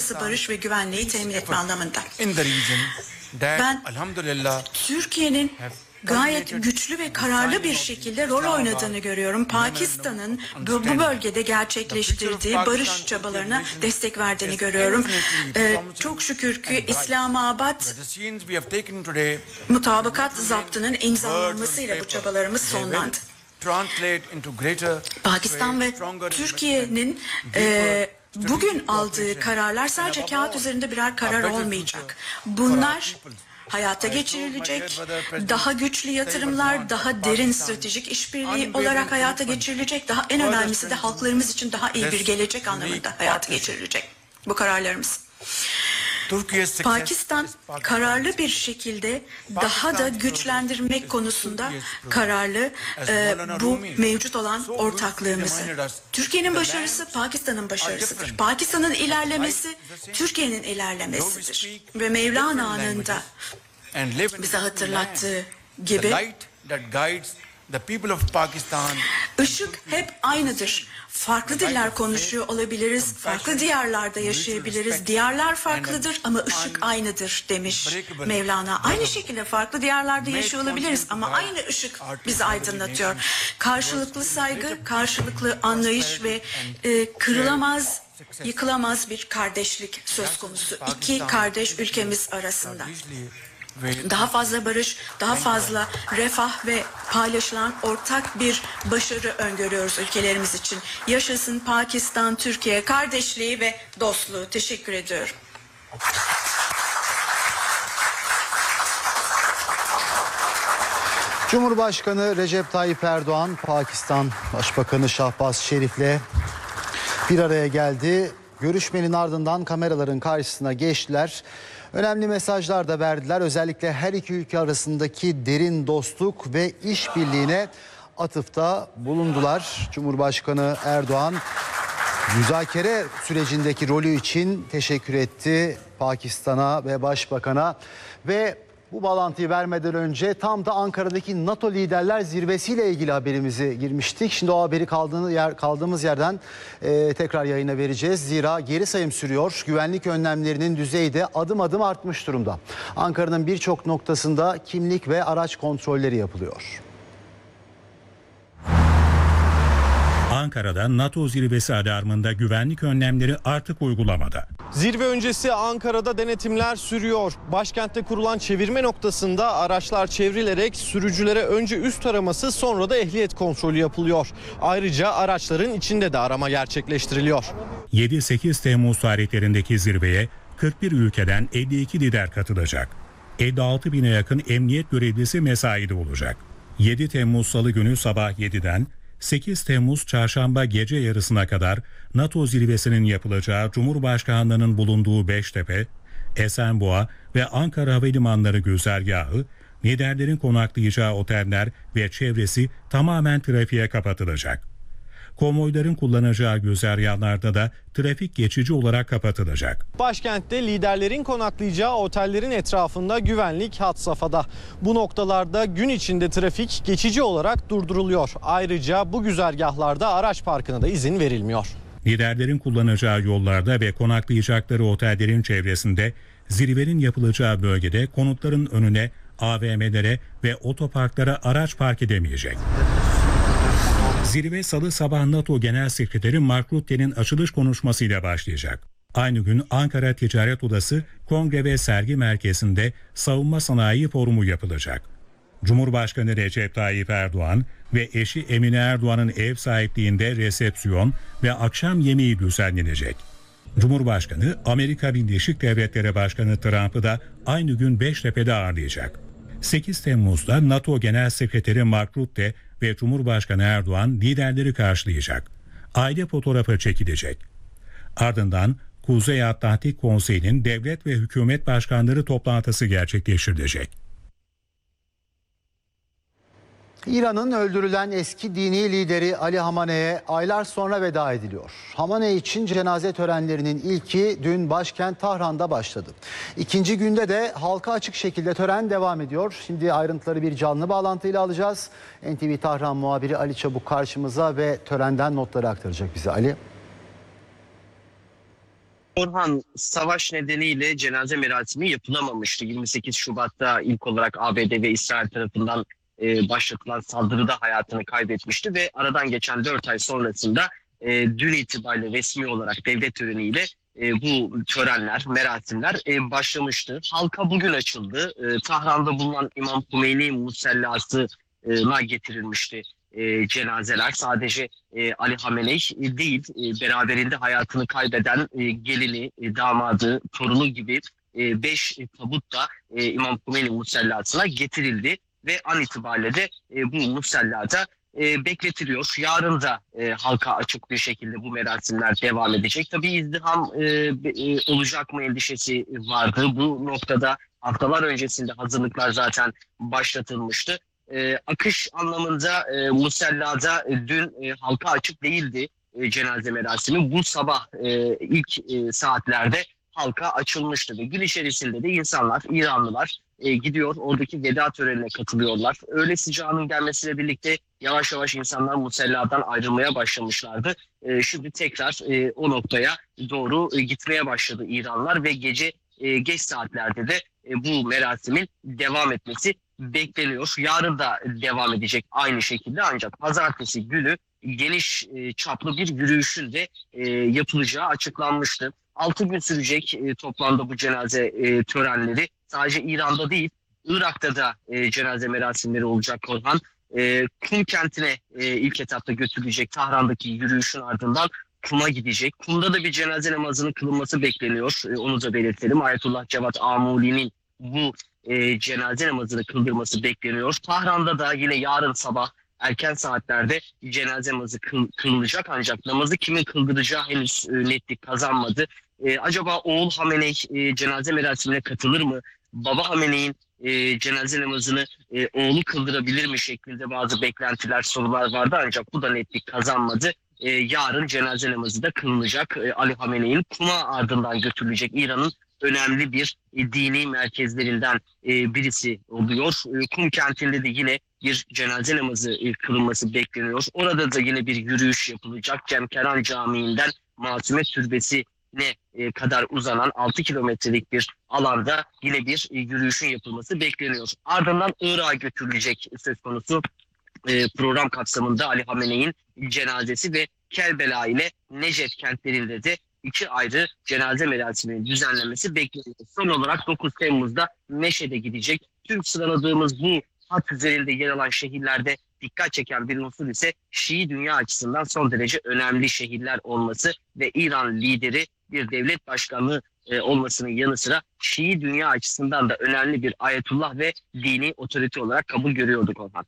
uluslararası barış ve güvenliği temin etme anlamında. Ben Türkiye'nin gayet güçlü ve kararlı bir şekilde rol oynadığını görüyorum. Pakistan'ın bu bölgede gerçekleştirdiği barış çabalarına destek verdiğini görüyorum. Çok şükür ki İslamabad mutabakat zaptının imzalanmasıyla bu çabalarımız sonlandı. Pakistan ve Türkiye'nin bugün aldığı kararlar sadece kağıt üzerinde birer karar olmayacak. Bunlar hayata geçirilecek, daha güçlü yatırımlar, daha derin stratejik işbirliği olarak hayata geçirilecek, daha en önemlisi de halklarımız için daha iyi bir gelecek anlamında hayata geçirilecek bu kararlarımız. Pakistan kararlı bir şekilde daha da güçlendirmek konusunda kararlı bu mevcut olan ortaklığımızı. Türkiye'nin başarısı Pakistan'ın başarısıdır. Pakistan'ın ilerlemesi Türkiye'nin ilerlemesidir. Ve Mevlana'nın da bize hatırlattığı gibi ışık hep aynıdır. Farklı diller konuşuyor olabiliriz, farklı diyarlarda yaşayabiliriz. Diyarlar farklıdır ama ışık aynıdır demiş Mevlana. Aynı şekilde farklı diyarlarda yaşıyor olabiliriz ama aynı ışık bizi aydınlatıyor. Karşılıklı saygı, karşılıklı anlayış ve kırılamaz, yıkılamaz bir kardeşlik söz konusu. İki kardeş ülkemiz arasında. Daha fazla barış, daha fazla refah ve paylaşılan ortak bir başarı öngörüyoruz ülkelerimiz için. Yaşasın Pakistan-Türkiye kardeşliği ve dostluğu. Teşekkür ediyorum. Cumhurbaşkanı Recep Tayyip Erdoğan, Pakistan Başbakanı Şahbaz Şerif'le bir araya geldi. Görüşmenin ardından kameraların karşısına geçtiler. Önemli mesajlar da verdiler. Özellikle her iki ülke arasındaki derin dostluk ve işbirliğine atıfta bulundular. Cumhurbaşkanı Erdoğan müzakere sürecindeki rolü için teşekkür etti Pakistan'a ve Başbakan'a ve bu bağlantıyı vermeden önce tam da Ankara'daki NATO Liderler Zirvesi'yle ilgili haberimizi girmiştik. Şimdi o haberi kaldığımız yerden tekrar yayına vereceğiz. Zira geri sayım sürüyor. Güvenlik önlemlerinin düzeyi de adım adım artmış durumda. Ankara'nın birçok noktasında kimlik ve araç kontrolleri yapılıyor. Ankara'da NATO zirvesi alarmında güvenlik önlemleri artık uygulamada. Zirve öncesi Ankara'da denetimler sürüyor. Başkentte kurulan çevirme noktasında araçlar çevrilerek sürücülere önce üst araması sonra da ehliyet kontrolü yapılıyor. Ayrıca araçların içinde de arama gerçekleştiriliyor. 7-8 Temmuz tarihlerindeki zirveye 41 ülkeden 52 lider katılacak. 56 bine yakın emniyet görevlisi mesaide olacak. 7 Temmuz Salı günü sabah 7'den 8 Temmuz Çarşamba gece yarısına kadar NATO zirvesinin yapılacağı Cumhurbaşkanlığının bulunduğu Beştepe, Esenboğa ve Ankara Havalimanları güzergahı, liderlerin konaklayacağı oteller ve çevresi tamamen trafiğe kapatılacak. Konvoyların kullanacağı güzergahlarda da trafik geçici olarak kapatılacak. Başkentte liderlerin konaklayacağı otellerin etrafında güvenlik had safhada. Bu noktalarda gün içinde trafik geçici olarak durduruluyor. Ayrıca bu güzergahlarda araç parkına da izin verilmiyor. Liderlerin kullanacağı yollarda ve konaklayacakları otellerin çevresinde zirvenin yapılacağı bölgede konutların önüne, AVM'lere ve otoparklara araç park edemeyecek. Zirve Salı sabah NATO Genel Sekreteri Mark Rutte'nin açılış konuşmasıyla başlayacak. Aynı gün Ankara Ticaret Odası Kongre ve Sergi Merkezi'nde Savunma Sanayi Forumu yapılacak. Cumhurbaşkanı Recep Tayyip Erdoğan ve eşi Emine Erdoğan'ın ev sahipliğinde resepsiyon ve akşam yemeği düzenlenecek. Cumhurbaşkanı Amerika Birleşik Devletleri Başkanı Trump'ı da aynı gün Beştepe'de ağırlayacak. 8 Temmuz'da NATO Genel Sekreteri Mark Rutte ve Cumhurbaşkanı Erdoğan liderleri karşılayacak. Aile fotoğrafı çekilecek. Ardından Kuzey Atlantik Konseyi'nin devlet ve hükümet başkanları toplantısı gerçekleştirilecek. İran'ın öldürülen eski dini lideri Ali Hamane'ye aylar sonra veda ediliyor. Hamane için cenaze törenlerinin ilki dün başkent Tahran'da başladı. İkinci günde de halka açık şekilde tören devam ediyor. Şimdi ayrıntıları bir canlı bağlantıyla alacağız. NTV Tahran muhabiri Ali Çabuk karşımıza ve törenden notları aktaracak bize. Ali. Orhan, savaş nedeniyle cenaze merasimi yapılamamıştı. 28 Şubat'ta ilk olarak ABD ve İsrail tarafından başlatılan saldırıda hayatını kaybetmişti ve aradan geçen 4 ay sonrasında dün itibariyle resmi olarak devlet töreniyle bu törenler, merasimler başlamıştı. Halka bugün açıldı. Tahran'da bulunan İmam Hümeyni musallasına getirilmişti cenazeler. Sadece Ali Hamenei değil, beraberinde hayatını kaybeden gelini, damadı, torunu gibi 5 tabut da İmam Hümeyni musallasına getirildi ve an itibariyle de bu musallada bekletiliyor. Yarın da halka açık bir şekilde bu merasimler devam edecek. Tabii izdiham olacak mı endişesi vardı. Bu noktada haftalar öncesinde hazırlıklar zaten başlatılmıştı. Akış anlamında musallada dün halka açık değildi cenaze merasimi. Bu sabah ilk saatlerde halka açılmıştı ve gün içerisinde de insanlar, İranlılar gidiyor oradaki veda törenine katılıyorlar. Öğle sıcağının gelmesiyle birlikte yavaş yavaş insanlar musalladan ayrılmaya başlamışlardı. Şimdi tekrar o noktaya doğru gitmeye başladı İranlılar ve gece geç saatlerde de bu merasimin devam etmesi bekleniyor. Yarın da devam edecek aynı şekilde, ancak pazartesi günü geniş çaplı bir yürüyüşün de yapılacağı açıklanmıştı. 6 gün sürecek toplamda bu cenaze törenleri. Sadece İran'da değil, Irak'ta da cenaze merasimleri olacak Orhan. Kum kentine ilk etapta götürülecek. Tahran'daki yürüyüşün ardından Kum'a gidecek. Kum'da da bir cenaze namazının kılınması bekleniyor. Onu da belirtelim. Ayetullah Cevat Amuli'nin bu cenaze namazını kıldırması bekleniyor. Tahran'da da yine yarın sabah erken saatlerde cenaze namazı kılınacak, ancak namazı kimin kıldıracağı henüz netlik kazanmadı. Acaba oğul Hamenei cenaze merasimine katılır mı? Baba Hamenei'nin cenaze namazını oğlu kıldırabilir mi şeklinde bazı beklentiler, sorular vardı, ancak bu da netlik kazanmadı. Yarın cenaze namazı da kılınacak. Ali Hamenei'nin Kum'a ardından götürülecek. İran'ın önemli bir dini merkezlerinden birisi oluyor. Kum kentinde de yine bir cenaze namazı kılınması bekleniyor. Orada da yine bir yürüyüş yapılacak. Cemkeran Camii'nden Masume Türbesi'ne kadar uzanan 6 kilometrelik bir alanda yine bir yürüyüşün yapılması bekleniyor. Ardından Irak'a götürülecek söz konusu program kapsamında Ali Hamenei'nin cenazesi ve Kerbela ile Necef kentlerinde de 2 ayrı cenaze merasiminin düzenlenmesi bekleniyor. Son olarak 9 Temmuz'da Meşhed'e gidecek. Tüm sıraladığımız bu hat üzerinde yer alan şehirlerde dikkat çeken bir unsur ise Şii dünya açısından son derece önemli şehirler olması ve İran lideri bir devlet başkanı olmasının yanı sıra Şii dünya açısından da önemli bir ayetullah ve dini otorite olarak kabul görüyorduk Orhan.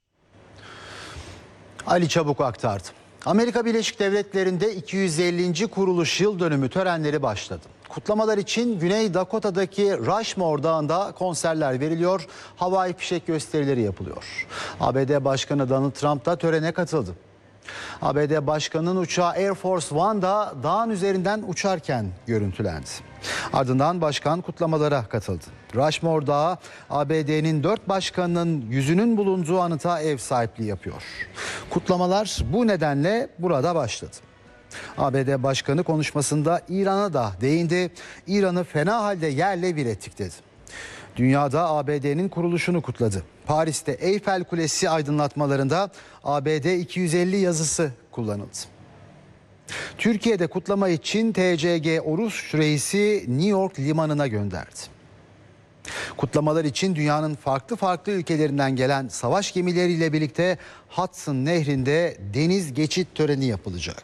Ali Çabuk aktardı. Amerika Birleşik Devletleri'nde 250. kuruluş yıl dönümü törenleri başladı. Kutlamalar için Güney Dakota'daki Rushmore Dağı'nda konserler veriliyor, havai fişek gösterileri yapılıyor. ABD Başkanı Donald Trump da törene katıldı. ABD Başkanı'nın uçağı Air Force One da dağın üzerinden uçarken görüntülendi. Ardından başkan kutlamalara katıldı. Rushmore Dağı, ABD'nin 4 başkanının yüzünün bulunduğu anıta ev sahipliği yapıyor. Kutlamalar bu nedenle burada başladı. ABD Başkanı konuşmasında İran'a da değindi. İran'ı fena halde yerle bir ettik dedi. Dünyada ABD'nin kuruluşunu kutladı. Paris'te Eyfel Kulesi aydınlatmalarında ABD 250 yazısı kullanıldı. Türkiye'de kutlama için TCG Oruç Reis'i New York limanına gönderdi. Kutlamalar için dünyanın farklı ülkelerinden gelen savaş gemileriyle birlikte Hudson Nehri'nde deniz geçit töreni yapılacak.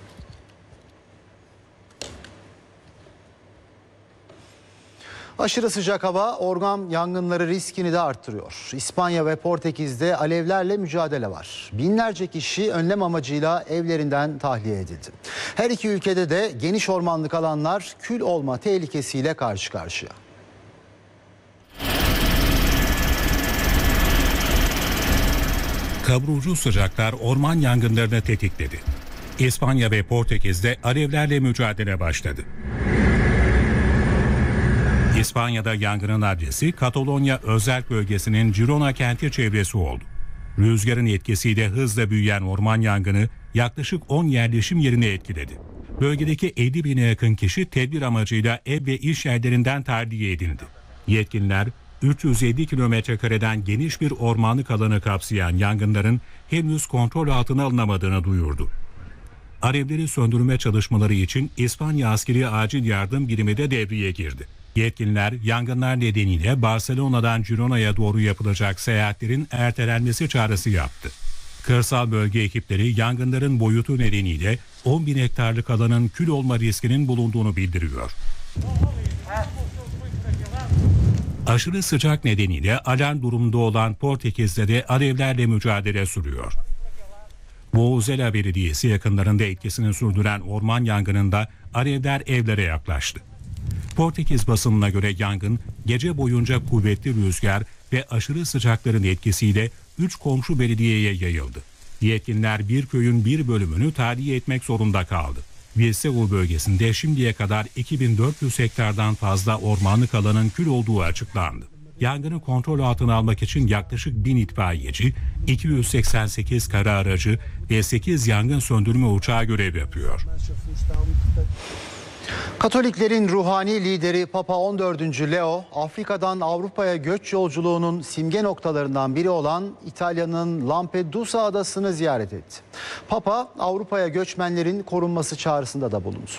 Aşırı sıcak hava orman yangınları riskini de arttırıyor. İspanya ve Portekiz'de alevlerle mücadele var. Binlerce kişi önlem amacıyla evlerinden tahliye edildi. Her iki ülkede de geniş ormanlık alanlar kül olma tehlikesiyle karşı karşıya. Kavurucu sıcaklar orman yangınlarını tetikledi. İspanya ve Portekiz'de alevlerle mücadele başladı. İspanya'da yangının adresi Katalonya özel bölgesinin Girona kenti çevresi oldu. Rüzgarın etkisiyle hızla büyüyen orman yangını yaklaşık 10 yerleşim yerini etkiledi. Bölgedeki 50 bine yakın kişi tedbir amacıyla ev ve iş yerlerinden tahliye edildi. Yetkililer 350 kilometrekareden geniş bir ormanlık alanı kapsayan yangınların henüz kontrol altına alınamadığını duyurdu. Alevleri söndürme çalışmaları için İspanya Askeri Acil Yardım Birimi de devreye girdi. Yetkililer yangınlar nedeniyle Barcelona'dan Girona'ya doğru yapılacak seyahatlerin ertelenmesi çağrısı yaptı. Kırsal bölge ekipleri yangınların boyutu nedeniyle 10 bin hektarlık alanın kül olma riskinin bulunduğunu bildiriyor. Aşırı sıcak nedeniyle alarm durumunda olan Portekiz'de de alevlerle mücadele sürüyor. Boğazela Belediyesi yakınlarında etkisini sürdüren orman yangınında alevler evlere yaklaştı. Portekiz basınına göre yangın gece boyunca kuvvetli rüzgar ve aşırı sıcakların etkisiyle 3 komşu belediyeye yayıldı. Yetkililer bir köyün bir bölümünü tahliye etmek zorunda kaldı. Viseu bölgesinde şimdiye kadar 2400 hektardan fazla ormanlık alanın kül olduğu açıklandı. Yangını kontrol altına almak için yaklaşık 1000 itfaiyeci, 288 kara aracı ve 8 yangın söndürme uçağı görev yapıyor. Katoliklerin ruhani lideri Papa 14. Leo, Afrika'dan Avrupa'ya göç yolculuğunun simge noktalarından biri olan İtalya'nın Lampedusa adasını ziyaret etti. Papa, Avrupa'ya göçmenlerin korunması çağrısında da bulundu.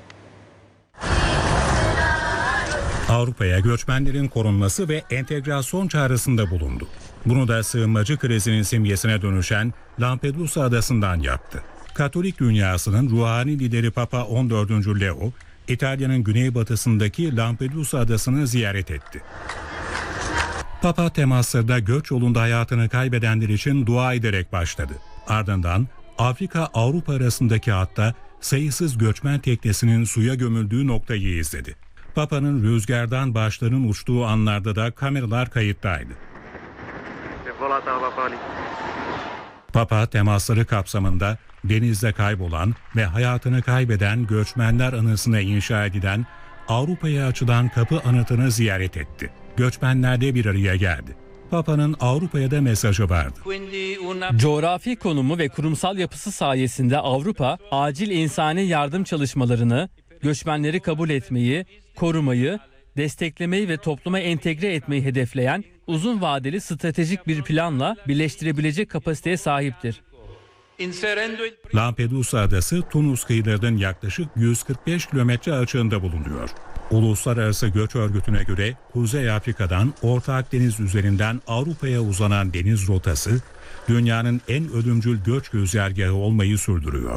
Avrupa'ya göçmenlerin korunması ve entegrasyon çağrısında bulundu. Bunu da sığınmacı krizinin simgesine dönüşen Lampedusa adasından yaptı. Katolik dünyasının ruhani lideri Papa 14. Leo, İtalya'nın güneybatısındaki Lampedusa adasını ziyaret etti. Papa temaslarda göç yolunda hayatını kaybedenler için dua ederek başladı. Ardından Afrika-Avrupa arasındaki hatta sayısız göçmen teknesinin suya gömüldüğü noktayı izledi. Papa'nın rüzgardan başlarının uçtuğu anlarda da kameralar kayıttaydı. Papa temasları kapsamında denizde kaybolan ve hayatını kaybeden göçmenler anısına inşa edilen Avrupa'ya açılan kapı anıtını ziyaret etti. Göçmenler de bir araya geldi. Papa'nın Avrupa'ya da mesajı vardı. Coğrafi konumu ve kurumsal yapısı sayesinde Avrupa, acil insani yardım çalışmalarını, göçmenleri kabul etmeyi, korumayı, desteklemeyi ve topluma entegre etmeyi hedefleyen uzun vadeli stratejik bir planla birleştirebilecek kapasiteye sahiptir. Lampedusa adası Tunus kıyılarının yaklaşık 145 kilometre açığında bulunuyor. Uluslararası Göç Örgütü'ne göre Kuzey Afrika'dan Orta Akdeniz üzerinden Avrupa'ya uzanan deniz rotası dünyanın en ölümcül göç güzergahı olmayı sürdürüyor.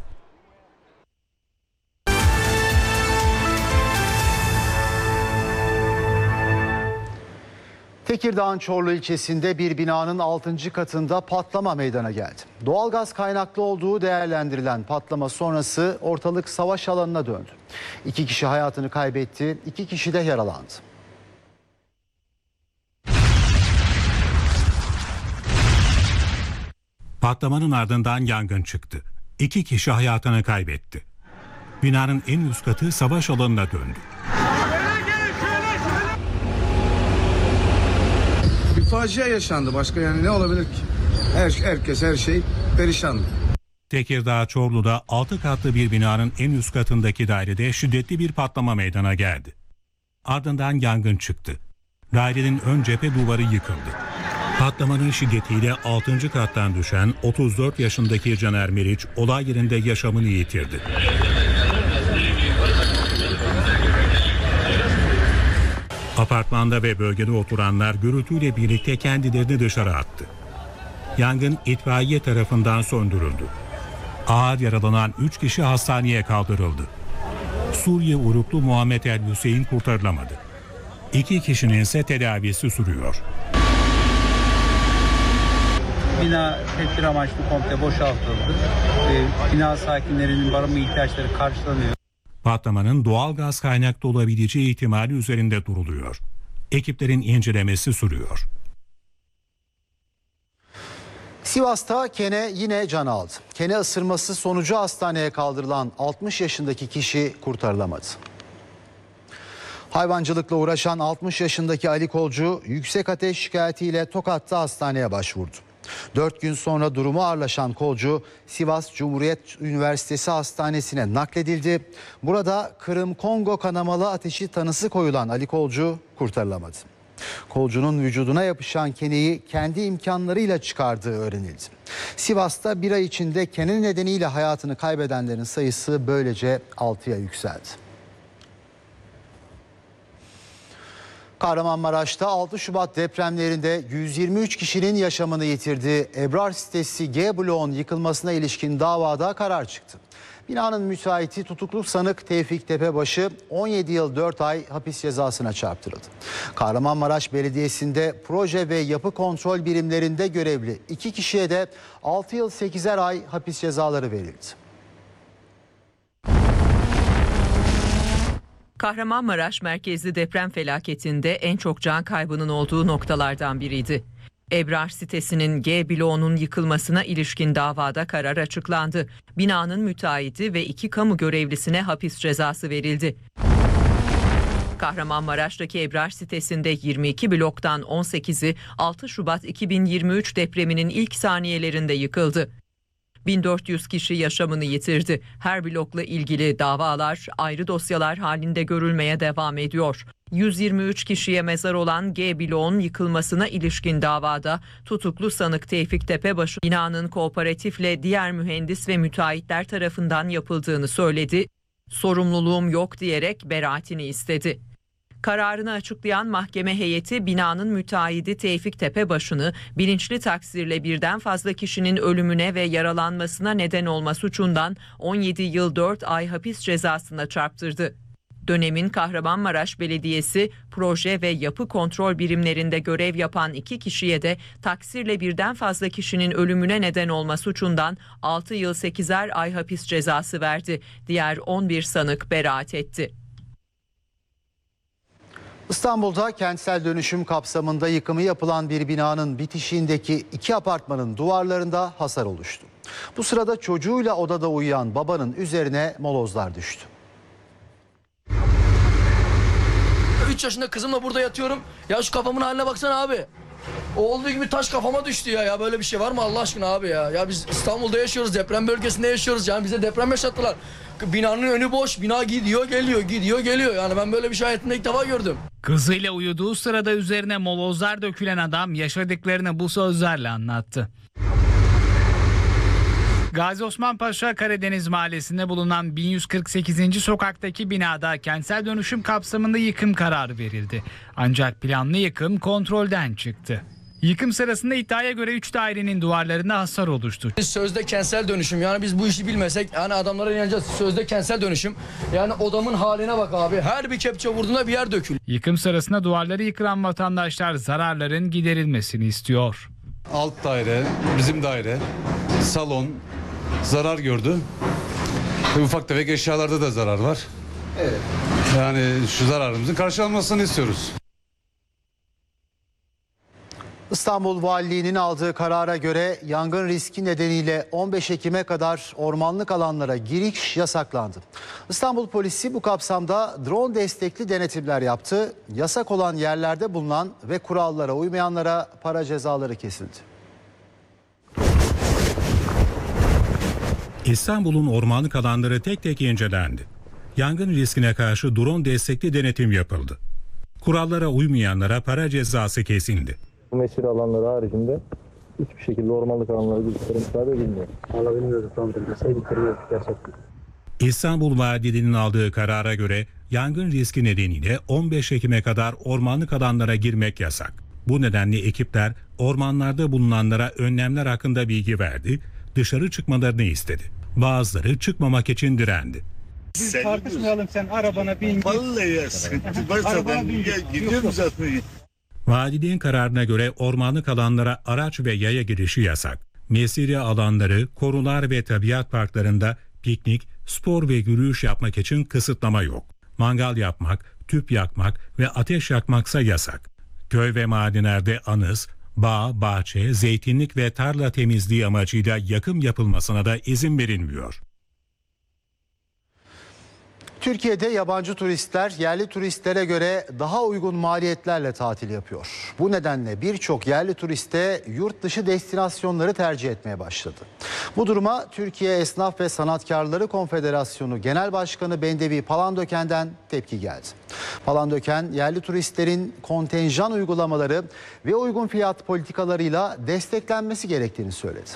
Tekirdağ'ın Çorlu ilçesinde bir binanın 6. katında patlama meydana geldi. Doğalgaz kaynaklı olduğu değerlendirilen patlama sonrası ortalık savaş alanına döndü. 2 kişi hayatını kaybetti, 2 kişi de yaralandı. Patlamanın ardından yangın çıktı. 2 kişi hayatını kaybetti. Binanın en üst katı savaş alanına döndü. Bir facia yaşandı, başka yani ne olabilir ki? Herkes her şey perişandı. Tekirdağ Çorlu'da 6 katlı bir binanın en üst katındaki dairede şiddetli bir patlama meydana geldi. Ardından yangın çıktı. Dairenin ön cephe duvarı yıkıldı. Patlamanın şiddetiyle 6. kattan düşen 34 yaşındaki Caner Meriç olay yerinde yaşamını yitirdi. Apartmanda ve bölgede oturanlar gürültüyle birlikte kendilerini dışarı attı. Yangın itfaiye tarafından söndürüldü. Ağır yaralanan 3 kişi hastaneye kaldırıldı. Suriye uyruklu Muhammed El Hüseyin kurtarılamadı. 2 kişinin ise tedavisi sürüyor. Bina tedbir amaçlı komple boşaltıldı. Bina sakinlerinin barınma ihtiyaçları karşılanıyor. Patlamanın doğal gaz kaynaklı olabileceği ihtimali üzerinde duruluyor. Ekiplerin incelemesi sürüyor. Sivas'ta kene yine can aldı. Kene ısırması sonucu hastaneye kaldırılan 60 yaşındaki kişi kurtarılamadı. Hayvancılıkla uğraşan 60 yaşındaki Ali Kolcu yüksek ateş şikayetiyle Tokat'ta hastaneye başvurdu. 4 gün sonra durumu ağırlaşan kolcu Sivas Cumhuriyet Üniversitesi Hastanesi'ne nakledildi. Burada Kırım-Kongo kanamalı ateşi tanısı koyulan Ali Kolcu kurtarılamadı. Kolcunun vücuduna yapışan keneyi kendi imkanlarıyla çıkardığı öğrenildi. Sivas'ta bir ay içinde kene nedeniyle hayatını kaybedenlerin sayısı böylece 6'ya yükseldi. Kahramanmaraş'ta 6 Şubat depremlerinde 123 kişinin yaşamını yitirdiği Ebrar sitesi G bloğun yıkılmasına ilişkin davada karar çıktı. Binanın müteahhiti tutuklu sanık Tevfik Tepebaşı 17 yıl 4 ay hapis cezasına çarptırıldı. Kahramanmaraş Belediyesi'nde proje ve yapı kontrol birimlerinde görevli 2 kişiye de 6 yıl 8'er ay hapis cezaları verildi. Kahramanmaraş merkezli deprem felaketinde en çok can kaybının olduğu noktalardan biriydi. Ebrar sitesinin G bloğunun yıkılmasına ilişkin davada karar açıklandı. Binanın müteahhiti ve 2 kamu görevlisine hapis cezası verildi. Kahramanmaraş'taki Ebrar sitesinde 22 bloktan 18'i 6 Şubat 2023 depreminin ilk saniyelerinde yıkıldı. 1400 kişi yaşamını yitirdi. Her blokla ilgili davalar ayrı dosyalar halinde görülmeye devam ediyor. 123 kişiye mezar olan G bloğun yıkılmasına ilişkin davada tutuklu sanık Tevfik Tepebaşı binanın kooperatifle diğer mühendis ve müteahhitler tarafından yapıldığını söyledi. Sorumluluğum yok diyerek beraatini istedi. Kararını açıklayan mahkeme heyeti binanın müteahhidi Tevfik Tepebaşı'nı bilinçli taksirle birden fazla kişinin ölümüne ve yaralanmasına neden olma suçundan 17 yıl 4 ay hapis cezasına çarptırdı. Dönemin Kahramanmaraş Belediyesi proje ve yapı kontrol birimlerinde görev yapan 2 kişiye de taksirle birden fazla kişinin ölümüne neden olma suçundan 6 yıl 8'er ay hapis cezası verdi. Diğer 11 sanık beraat etti. İstanbul'da kentsel dönüşüm kapsamında yıkımı yapılan bir binanın bitişiğindeki 2 apartmanın duvarlarında hasar oluştu. Bu sırada çocuğuyla odada uyuyan babanın üzerine molozlar düştü. 3 yaşında kızımla burada yatıyorum. Ya şu kafamın haline baksana abi. O olduğu gibi taş kafama düştü ya. Ya böyle bir şey var mı Allah aşkına abi ya? Ya biz İstanbul'da yaşıyoruz, deprem bölgesinde yaşıyoruz. Yani bize deprem yaşattılar. Binanın önü boş, bina gidiyor geliyor, gidiyor geliyor. Yani ben böyle bir şey hayatımda ilk defa gördüm. Kızıyla uyuduğu sırada üzerine molozlar dökülen adam yaşadıklarını bu sözlerle anlattı. Gazi Osman Paşa Karadeniz Mahallesi'nde bulunan 1148. sokaktaki binada kentsel dönüşüm kapsamında yıkım kararı verildi. Ancak planlı yıkım kontrolden çıktı. Yıkım sırasında iddiaya göre 3 dairenin duvarlarında hasar oluştu. Sözde kentsel dönüşüm, yani biz bu işi bilmesek yani adamlara inanacağız. Sözde kentsel dönüşüm, yani odamın haline bak abi, her bir kepçe vurduğunda bir yer dökülüyor. Yıkım sırasında duvarları yıkılan vatandaşlar zararların giderilmesini istiyor. Alt daire, bizim daire, salon zarar gördü. Ufak tefek eşyalarda da zarar var. Evet. Yani şu zararımızın karşılanmasını istiyoruz. İstanbul Valiliği'nin aldığı karara göre yangın riski nedeniyle 15 Ekim'e kadar ormanlık alanlara giriş yasaklandı. İstanbul Polisi bu kapsamda drone destekli denetimler yaptı. Yasak olan yerlerde bulunan ve kurallara uymayanlara para cezaları kesildi. İstanbul'un ormanlık alanları tek tek incelendi. Yangın riskine karşı drone destekli denetim yapıldı. Kurallara uymayanlara para cezası kesildi. Bu mesire alanları haricinde hiçbir şekilde ormanlık alanlara gidişlere müsaade edilmiyor. Alabiliyoruz komutanım. Gerçekten. İstanbul Valiliği'nin aldığı karara göre yangın riski nedeniyle 15 Ekim'e kadar ormanlık alanlara girmek yasak. Bu nedenle ekipler ormanlarda bulunanlara önlemler hakkında bilgi verdi, dışarı çıkmalarını istedi. Bazıları çıkmamak için direndi. Biz tartışmayalım, sen arabana bin. Vallahi ya sıkıntı varsa ben gidiyorum zaten. Valiliğin kararına göre ormanlık alanlara araç ve yaya girişi yasak. Mesire alanları, korular ve tabiat parklarında piknik, spor ve yürüyüş yapmak için kısıtlama yok. Mangal yapmak, tüp yakmak ve ateş yakmaksa yasak. Köy ve madenlerde anız, bağ, bahçe, zeytinlik ve tarla temizliği amacıyla yakım yapılmasına da izin verilmiyor. Türkiye'de yabancı turistler yerli turistlere göre daha uygun maliyetlerle tatil yapıyor. Bu nedenle birçok yerli turiste yurt dışı destinasyonları tercih etmeye başladı. Bu duruma Türkiye Esnaf ve Sanatkarları Konfederasyonu Genel Başkanı Bendevi Palandöken'den tepki geldi. Palandöken yerli turistlerin kontenjan uygulamaları ve uygun fiyat politikalarıyla desteklenmesi gerektiğini söyledi.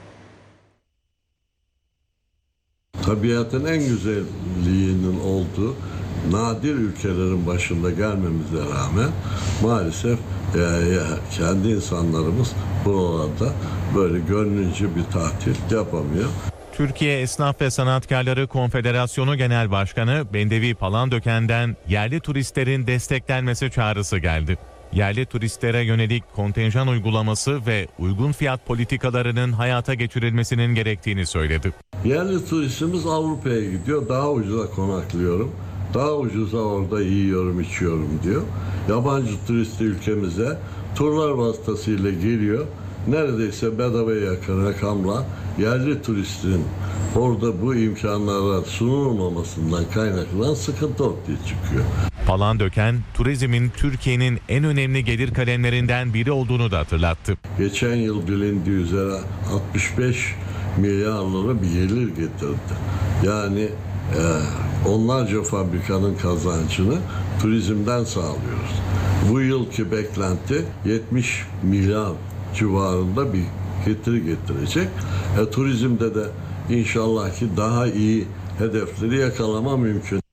Tabiatın en güzelliğinin olduğu nadir ülkelerin başında gelmemize rağmen maalesef kendi insanlarımız buralarda böyle gönlünce bir tatil yapamıyor. Türkiye Esnaf ve Sanatkarları Konfederasyonu Genel Başkanı Bendevi Palandöken'den yerli turistlerin desteklenmesi çağrısı geldi. Yerli turistlere yönelik kontenjan uygulaması ve uygun fiyat politikalarının hayata geçirilmesinin gerektiğini söyledi. Yerli turistimiz Avrupa'ya gidiyor, daha ucuza konaklıyorum, daha ucuza orada yiyorum, içiyorum diyor. Yabancı turist ülkemize turlar vasıtasıyla geliyor, neredeyse bedavaya yakın rakamla yerli turistin orada bu imkanlara sunulmamasından kaynaklanan sıkıntı ortaya çıkıyor. Palandöken, turizmin Türkiye'nin en önemli gelir kalemlerinden biri olduğunu da hatırlattı. Geçen yıl bilindiği üzere 65 milyar lira bir gelir getirdi. Yani onlarca fabrikanın kazancını turizmden sağlıyoruz. Bu yılki beklenti 70 milyar civarında bir getiri getirecek. Turizmde de inşallah ki daha iyi hedefleri yakalama mümkün.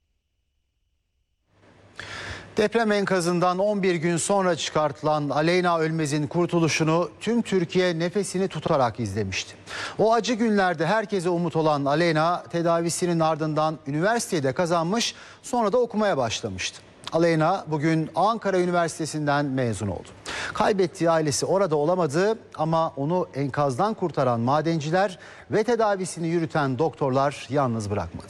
Deprem enkazından 11 gün sonra çıkartılan Aleyna Ölmez'in kurtuluşunu tüm Türkiye nefesini tutarak izlemişti. O acı günlerde herkese umut olan Aleyna tedavisinin ardından üniversiteyi de kazanmış, sonra da okumaya başlamıştı. Aleyna bugün Ankara Üniversitesi'nden mezun oldu. Kaybettiği ailesi orada olamadı ama onu enkazdan kurtaran madenciler ve tedavisini yürüten doktorlar yalnız bırakmadı.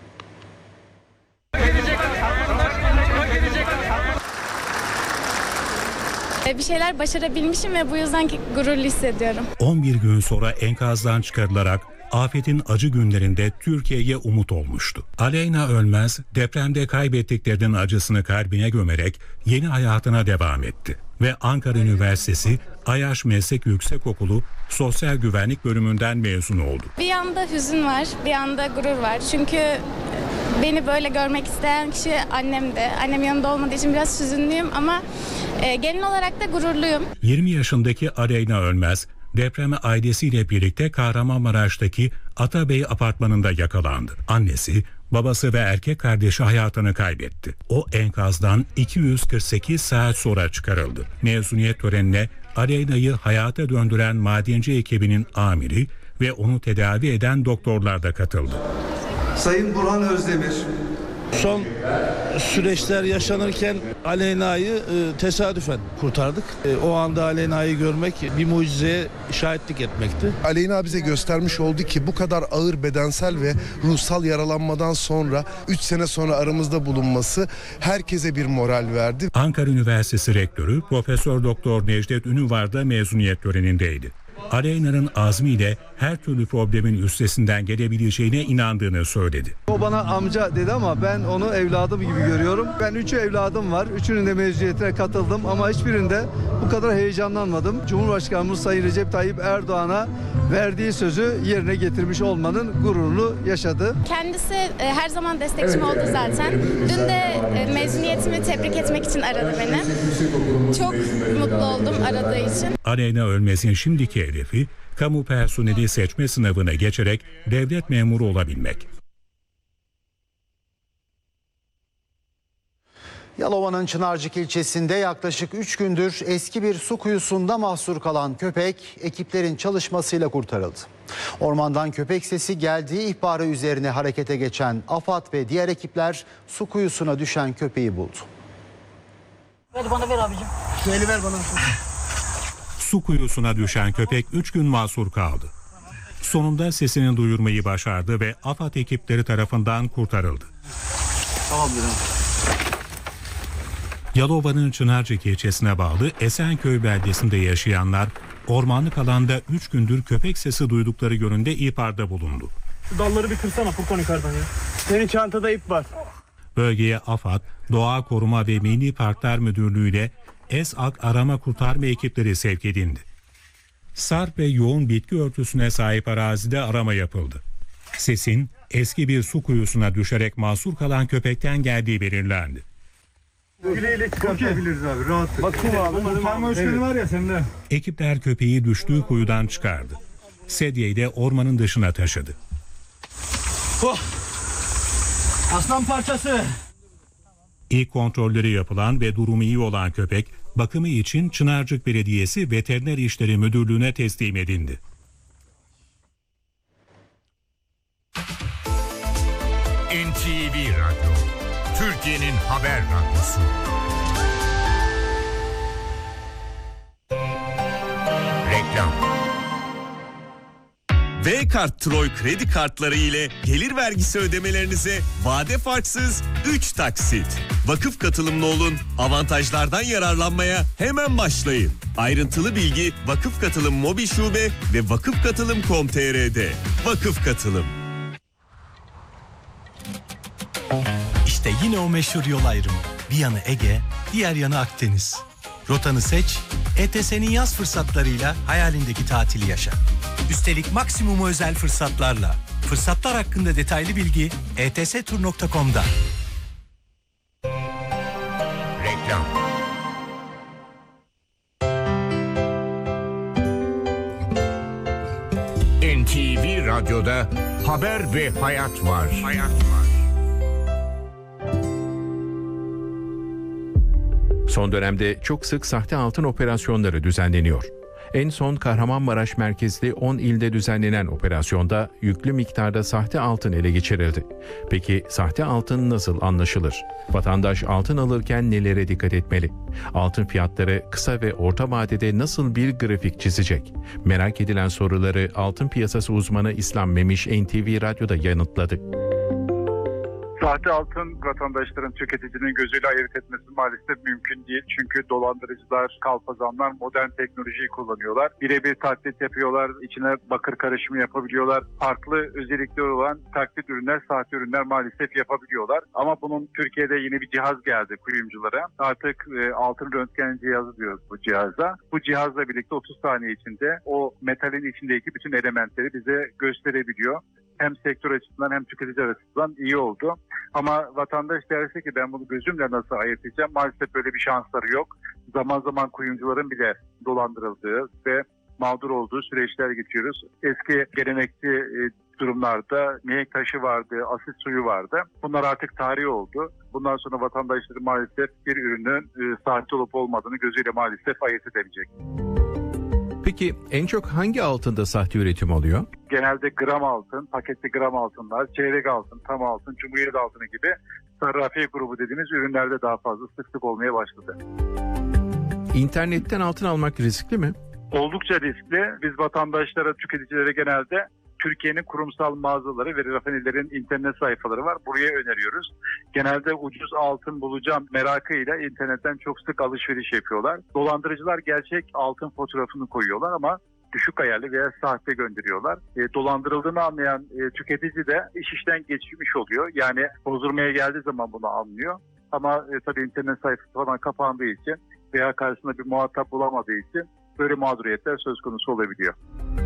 Bir şeyler başarabilmişim ve bu yüzden gururlu hissediyorum. 11 gün sonra enkazdan çıkarılarak afetin acı günlerinde Türkiye'ye umut olmuştu. Aleyna Ölmez depremde kaybettiklerinin acısını kalbine gömerek yeni hayatına devam etti. Ve Ankara Üniversitesi Ayaş Meslek Yüksekokulu Sosyal Güvenlik Bölümünden mezun oldu. Bir yanda hüzün var, bir yanda gurur var. Çünkü beni böyle görmek isteyen kişi annemdi. Annem yanımda olmadığı için biraz hüzünlüyüm ama genel olarak da gururluyum. 20 yaşındaki Aleyna Ölmez depreme ailesiyle birlikte Kahramanmaraş'taki Atabey apartmanında yakalandı. Annesi, babası ve erkek kardeşi hayatını kaybetti. O enkazdan 248 saat sonra çıkarıldı. Mezuniyet törenine Aleyna'yı hayata döndüren madenci ekibinin amiri ve onu tedavi eden doktorlar da katıldı. Sayın Burhan Özdemir. Son süreçler yaşanırken Aleyna'yı tesadüfen kurtardık. O anda Aleyna'yı görmek bir mucizeye şahitlik etmekti. Aleyna bize göstermiş oldu ki bu kadar ağır bedensel ve ruhsal yaralanmadan sonra 3 sene sonra aramızda bulunması herkese bir moral verdi. Ankara Üniversitesi Rektörü Profesör Doktor Necdet Ünüvar da mezuniyet törenindeydi. Aleyna'nın azmiyle her türlü problemin üstesinden gelebileceğine inandığını söyledi. O bana amca dedi ama ben onu evladım gibi görüyorum. Ben 3 evladım var. 3'ünün de mezuniyetine katıldım ama hiçbirinde bu kadar heyecanlanmadım. Cumhurbaşkanımız Sayın Recep Tayyip Erdoğan'a verdiği sözü yerine getirmiş olmanın gururunu yaşadı. Kendisi her zaman destekçim oldu zaten. Dün de mezuniyetimi tebrik etmek için aradı beni. Çok mutlu oldum aradığı için. Aleyna Ölmez'in şimdiki hedefi kamu personeli seçme sınavına geçerek devlet memuru olabilmek. Yalova'nın Çınarcık ilçesinde yaklaşık 3 gündür eski bir su kuyusunda mahsur kalan köpek ekiplerin çalışmasıyla kurtarıldı. Ormandan köpek sesi geldiği ihbarı üzerine harekete geçen AFAD ve diğer ekipler su kuyusuna düşen köpeği buldu. Ver bana ver abicim. Şu eli ver bana. Su kuyusuna düşen köpek 3 gün mahsur kaldı. Sonunda sesini duyurmayı başardı ve AFAD ekipleri tarafından kurtarıldı. Tamam. Yalova'nın Çınarcık ilçesine bağlı Esenköy beldesinde yaşayanlar ormanlık alanda 3 gündür köpek sesi duydukları yönünde ihbarda bulundu. Şu dalları bir kırsana Furkan yukarıdan ya. Senin çantada ip var. Bölgeye AFAD, Doğa Koruma ve Milli Parklar Müdürlüğü ile ESAK arama kurtarma ekipleri sevk edildi. Sarp ve yoğun bitki örtüsüne sahip arazide arama yapıldı. Sesin eski bir su kuyusuna düşerek mahsur kalan köpekten geldiği belirlendi. Güleyle çıkartabiliriz abi rahat. Bakayım abi. Kurtarma özgürlüğü var ya sende. Ekipler köpeği düştüğü kuyudan çıkardı. Sedyeyi de ormanın dışına taşıdı. Oh. Aslan parçası. İlk kontrolleri yapılan ve durumu iyi olan köpek, bakımı için Çınarcık Belediyesi Veteriner İşleri Müdürlüğü'ne teslim edildi. NTV Radyo, Türkiye'nin haber radyosu. Reklam. V-Kart Troy kredi kartları ile gelir vergisi ödemelerinize vade farksız 3 taksit. Vakıf katılımlı olun, avantajlardan yararlanmaya hemen başlayın. Ayrıntılı bilgi Vakıf Katılım Mobil Şube ve vakıfkatılım.com.tr'de. Vakıf Katılım. İşte yine o meşhur yol ayrımı. Bir yanı Ege, diğer yanı Akdeniz. Rotanı seç, ETS'nin yaz fırsatlarıyla hayalindeki tatili yaşa. Üstelik maksimum özel fırsatlarla. Fırsatlar hakkında detaylı bilgi etstur.com'da. Reklam. NTV Radyo'da haber ve hayat var. Son dönemde çok sık sahte altın operasyonları düzenleniyor. En son Kahramanmaraş merkezli 10 ilde düzenlenen operasyonda yüklü miktarda sahte altın ele geçirildi. Peki sahte altın nasıl anlaşılır? Vatandaş altın alırken nelere dikkat etmeli? Altın fiyatları kısa ve orta vadede nasıl bir grafik çizecek? Merak edilen soruları altın piyasası uzmanı İslam Memiş NTV Radyo'da yanıtladı. Sahte altın vatandaşların, tüketicinin gözüyle ayırt etmesi maalesef mümkün değil. Çünkü dolandırıcılar, kalpazanlar modern teknolojiyi kullanıyorlar. Birebir taklit yapıyorlar, içine bakır karışımı yapabiliyorlar. Farklı özellikleri olan taklit ürünler, sahte ürünler maalesef yapabiliyorlar. Ama bunun Türkiye'de yeni bir cihaz geldi kuyumculara. Artık altın röntgen cihazı diyoruz bu cihaza. Bu cihazla birlikte 30 saniye içinde o metalin içindeki bütün elementleri bize gösterebiliyor. Hem sektör açısından hem tüketici açısından iyi oldu. Ama vatandaş derse ki ben bunu gözümle nasıl ayırt edeceğim? Maalesef böyle bir şansları yok. Zaman zaman kuyumcuların bile dolandırıldığı ve mağdur olduğu süreçler geçiyoruz. Eski gelenekçi durumlarda mihenk taşı vardı, asit suyu vardı. Bunlar artık tarih oldu. Bundan sonra vatandaşların maalesef bir ürünün sahte olup olmadığını gözüyle maalesef ayırt edemeyecek. Peki en çok hangi altında sahte üretim oluyor? Genelde gram altın, paketli gram altınlar, çeyrek altın, tam altın, cumhuriyet altını gibi sarrafiye grubu dediğimiz ürünlerde daha fazla sık olmaya başladı. İnternetten altın almak riskli mi? Oldukça riskli. Biz vatandaşlara, tüketicilere genelde Türkiye'nin kurumsal mağazaları ve rafinerilerin internet sayfaları var. Buraya öneriyoruz. Genelde ucuz altın bulacağım merakıyla internetten çok sık alışveriş yapıyorlar. Dolandırıcılar gerçek altın fotoğrafını koyuyorlar ama düşük ayarlı veya sahte gönderiyorlar. Dolandırıldığını anlayan tüketici de iş işten geçmiş oluyor. Yani bozdurmaya geldiği zaman bunu anlıyor. Ama tabii internet sayfası falan kapandığı için veya karşısında bir muhatap bulamadığı için böyle mağduriyetler söz konusu olabiliyor.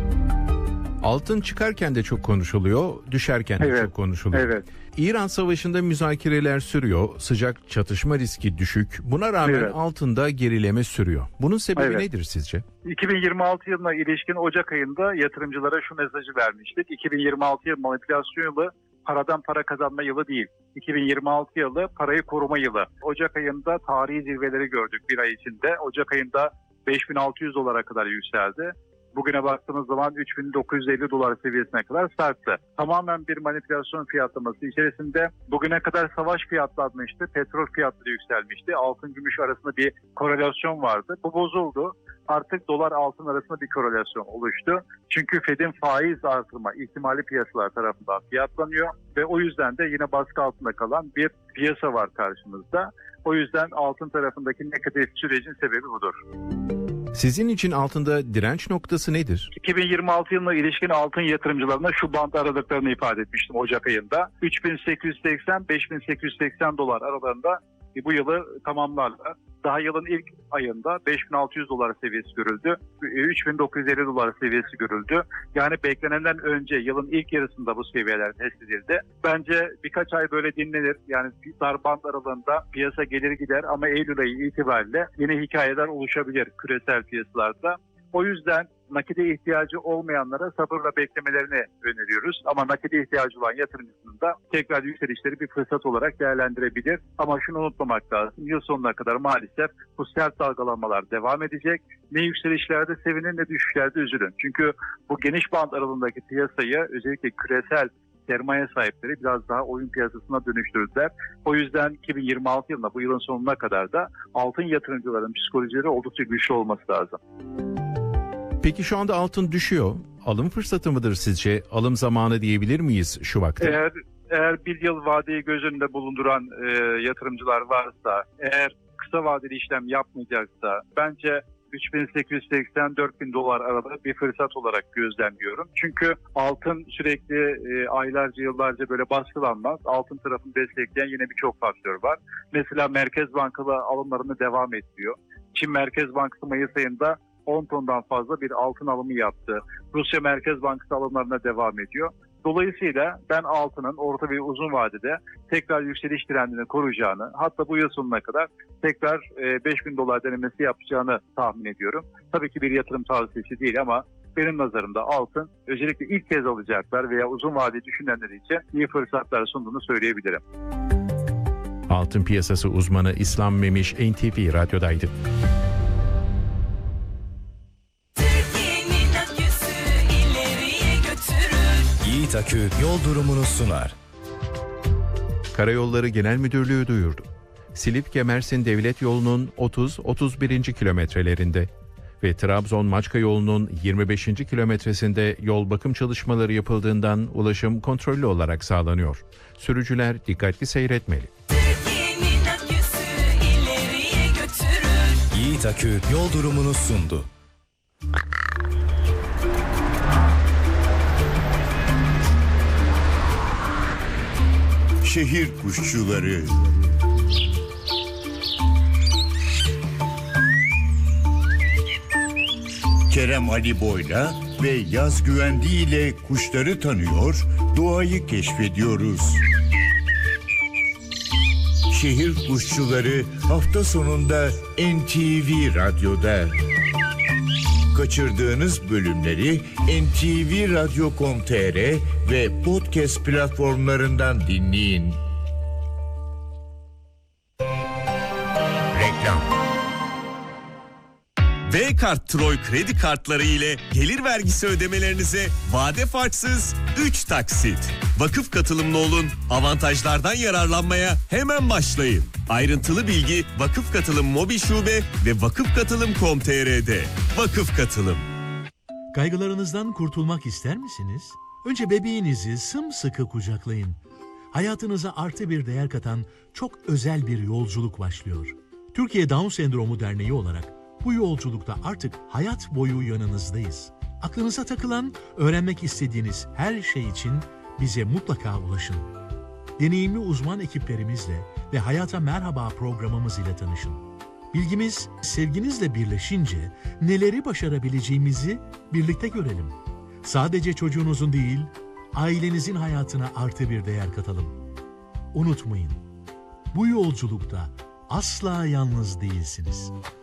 Altın çıkarken de çok konuşuluyor, düşerken de çok konuşuluyor. Evet. İran Savaşı'nda müzakereler sürüyor, sıcak çatışma riski düşük. Buna rağmen altında gerileme sürüyor. Bunun sebebi nedir sizce? 2026 yılına ilişkin Ocak ayında yatırımcılara şu mesajı vermiştik. 2026 yılı manipülasyon yılı, paradan para kazanma yılı değil. 2026 yılı parayı koruma yılı. Ocak ayında tarihi zirveleri gördük bir ay içinde. Ocak ayında 5.600 dolara kadar yükseldi. Bugüne baktığımız zaman 3.950 dolar seviyesine kadar sarktı. Tamamen bir manipülasyon fiyatlaması içerisinde bugüne kadar savaş fiyatlanmıştı, petrol fiyatları yükselmişti. Altın gümüş arasında bir korelasyon vardı. Bu bozuldu. Artık dolar altın arasında bir korelasyon oluştu. Çünkü Fed'in faiz artırma ihtimali piyasalar tarafından fiyatlanıyor ve o yüzden de yine baskı altında kalan bir piyasa var karşımızda. O yüzden altın tarafındaki negatif sürecin sebebi budur. Sizin için altında direnç noktası nedir? 2026 yılına ilişkin altın yatırımcılarına şu bant aralıklarını ifade etmiştim Ocak ayında. 3.880-5.880 dolar aralarında bu yılı tamamlarlar. Daha yılın ilk ayında 5.600 dolar seviyesi görüldü. 3.950 dolar seviyesi görüldü. Yani beklenenden önce yılın ilk yarısında bu seviyeler test edildi. Bence birkaç ay böyle dinlenir. Yani dar band aralığında piyasa gelir gider ama Eylül ayı itibariyle yeni hikayeler oluşabilir küresel piyasalarda. O yüzden nakide ihtiyacı olmayanlara sabırla beklemelerini öneriyoruz. Ama nakide ihtiyacı olan yatırımcısının da tekrar yükselişleri bir fırsat olarak değerlendirebilir. Ama şunu unutmamak lazım. Yıl sonuna kadar maalesef bu sert dalgalanmalar devam edecek. Ne yükselişlerde sevinin ne düşüşlerde üzülün. Çünkü bu geniş band aralığındaki piyasayı özellikle küresel sermaye sahipleri biraz daha oyun piyasasına dönüştürdüler. O yüzden 2026 yılında bu yılın sonuna kadar da altın yatırımcıların psikolojileri oldukça güçlü olması lazım. Peki şu anda altın düşüyor. Alım fırsatı mıdır sizce? Alım zamanı diyebilir miyiz şu vakte? Eğer bir yıl vadeyi göz önünde bulunduran yatırımcılar varsa, eğer kısa vadeli işlem yapmayacaksa bence 3.880-4.000 dolar arada bir fırsat olarak gözlemliyorum. Çünkü altın sürekli aylarca yıllarca böyle baskılanmaz. Altın tarafını destekleyen yine birçok faktör var. Mesela Merkez Bankaları alımlarını devam ediyor. Çin Merkez Bankası Mayıs ayında 10 tondan fazla bir altın alımı yaptı. Rusya Merkez Bankası alımlarına devam ediyor. Dolayısıyla ben altının orta ve uzun vadede tekrar yükseliş trendini koruyacağını, hatta bu yıl sonuna kadar tekrar 5.000 dolar denemesi yapacağını tahmin ediyorum. Tabii ki bir yatırım tavsiyesi değil ama benim nazarımda altın özellikle ilk kez alacaklar veya uzun vadeli düşünenler için iyi fırsatlar sunduğunu söyleyebilirim. Altın piyasası uzmanı İslam Memiş NTV Radyo'daydı. Yiğit Akü yol durumunu sunar. Karayolları Genel Müdürlüğü duyurdu. Silifke-Mersin Devlet Yolu'nun 30-31. kilometrelerinde ve Trabzon-Maçka yolunun 25. kilometresinde yol bakım çalışmaları yapıldığından ulaşım kontrollü olarak sağlanıyor. Sürücüler dikkatli seyretmeli. Yiğit Akü yol durumunu sundu. Şehir kuşçuları. Kerem Ali Boyla ve Yaz Güvendi ile kuşları tanıyor, doğayı keşfediyoruz. Şehir kuşçuları hafta sonunda NTV Radyo'da. Kaçırdığınız bölümleri ntvradio.com.tr ve podcast platformlarından dinleyin. Reklam. V-Kart Troy kredi kartları ile gelir vergisi ödemelerinize vade farksız 3 taksit. Vakıf katılımlı olun, avantajlardan yararlanmaya hemen başlayın. Ayrıntılı bilgi Vakıf Katılım Mobil Şube ve vakıfkatılım.com.tr'de. Vakıf Katılım. Kaygılarınızdan kurtulmak ister misiniz? Önce bebeğinizi sımsıkı kucaklayın. Hayatınıza artı bir değer katan çok özel bir yolculuk başlıyor. Türkiye Down Sendromu Derneği olarak bu yolculukta artık hayat boyu yanınızdayız. Aklınıza takılan, öğrenmek istediğiniz her şey için bize mutlaka ulaşın. Deneyimli uzman ekiplerimizle ve Hayata Merhaba programımız ile tanışın. Bilgimiz, sevginizle birleşince neleri başarabileceğimizi birlikte görelim. Sadece çocuğunuzun değil, ailenizin hayatına artı bir değer katalım. Unutmayın, bu yolculukta asla yalnız değilsiniz.